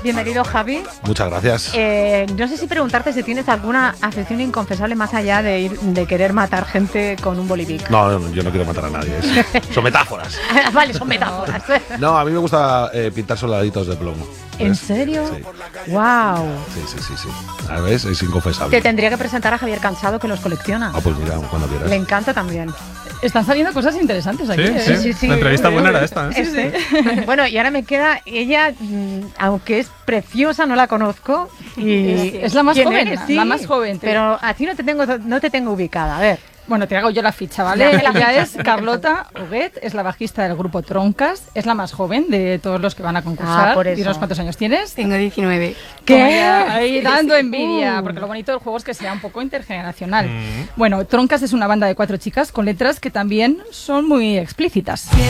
Bienvenido, Javi. Muchas gracias. No sé si preguntarte si tienes alguna afección inconfesable más allá de querer matar gente con un bolivic. No, yo no quiero matar a nadie. Son metáforas. Vale, son metáforas. No, a mí me gusta pintar soldaditos de plomo. ¿En serio? Sí. ¡Wow! Sí. A ver, es inconfesable. Te tendría que presentar a Javier Cansado, que los colecciona. Ah, pues mira, cuando quieras. Le encanta también. Están saliendo cosas interesantes aquí. Sí. La entrevista buena era esta, ¿eh? Sí. Bueno, y ahora me queda ella, aunque es preciosa, no la conozco. Y Es la más ¿quién joven, eres? la más joven. Pero a ti no te tengo ubicada. A ver. Bueno, te hago yo la ficha, ¿vale? Ella es Carlota Huguet, es la bajista del grupo Troncas, es la más joven de todos los que van a concursar. Por eso. Dinos cuántos años tienes. Tengo 19. ¿Qué? Ahí dando envidia, porque lo bonito del juego es que sea un poco intergeneracional. Bueno, Troncas es una banda de 4 chicas con letras que también son muy explícitas.